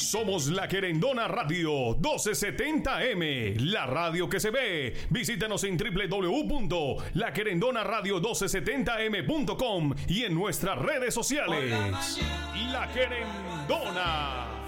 Somos La Querendona Radio 1270M, la radio que se ve. Visítanos en www.laquerendonaradio1270m.com y en nuestras redes sociales. La Querendona.